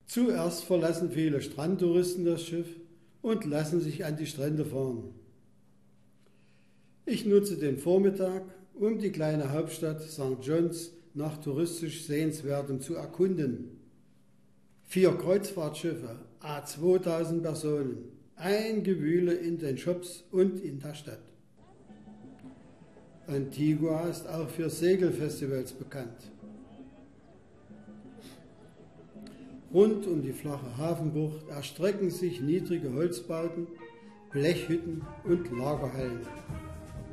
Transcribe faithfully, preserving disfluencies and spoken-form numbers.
Zuerst verlassen viele Strandtouristen das Schiff und lassen sich an die Strände fahren. Ich nutze den Vormittag, um die kleine Hauptstadt Sankt John's nach touristisch Sehenswertem zu erkunden. Vier Kreuzfahrtschiffe, à zweitausend Personen, ein Gewühle in den Shops und in der Stadt. Antigua ist auch für Segelfestivals bekannt. Rund um die flache Hafenbucht erstrecken sich niedrige Holzbauten, Blechhütten und Lagerhallen.